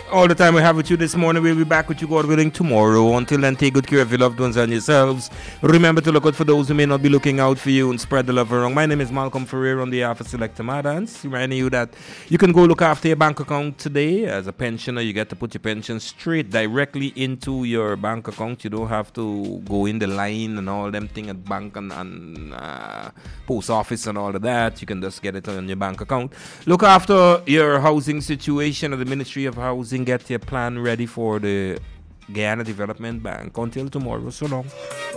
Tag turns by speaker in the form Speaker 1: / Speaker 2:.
Speaker 1: All the time we have with you this morning. We'll be back with you, God willing, tomorrow. Until then, take good care of your loved ones and yourselves. Remember to look out for those who may not be looking out for you and spread the love around. My name is Malcolm Ferrer on the Alpha Selector Madans. Reminding you that you can go look after your bank account today. As a pensioner, you get to put your pension straight directly into your bank account. You don't have to go in the line and all them thing at bank and post office and all of that. You can just get it on your bank account. Look after your housing situation at the Ministry of Housing. Get your plan ready for the Guyana Development Bank. Until tomorrow, so long.